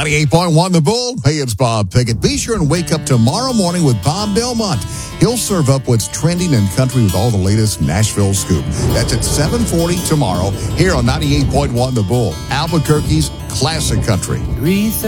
98.1 The Bull. Hey, it's Bob Pickett. Be sure and wake up tomorrow morning with Bob Belmont. He'll serve up what's trending in country with all the latest Nashville scoop. That's at 7:40 tomorrow here on 98.1 The Bull, Albuquerque's classic country.